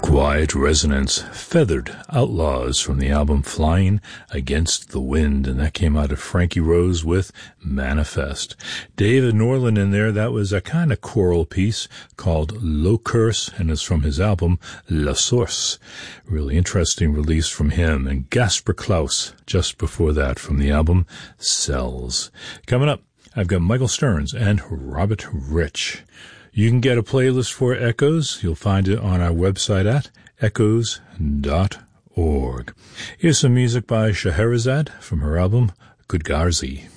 Quiet Resonance, Feathered Outlaws from the album Flying Against the Wind, and that came out of Frankie Rose with Manifest. David Norland in there, that was a kind of choral piece called Low Curse, and it's from his album La Source. Really interesting release from him. And Gasper Klaus just before that from the album Cells. Coming up, I've got Michael Stearns and Robert Rich. You can get a playlist for Echoes. You'll find it on our website at echoes.org. Here's some music by Scheherazade from her album Gudgarzi.